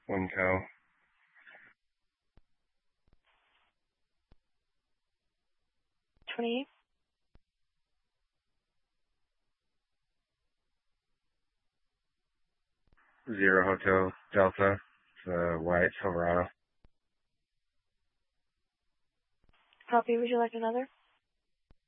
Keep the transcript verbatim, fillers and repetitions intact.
Winco. twenty-eight. Zero Hotel Delta. It's a white Silverado. Copy. Would you like another?